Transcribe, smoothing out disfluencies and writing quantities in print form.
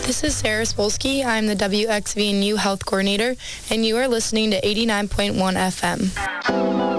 This is Sarah Spolsky. I'm the WXVNU Health Coordinator, and you are listening to 89.1 FM.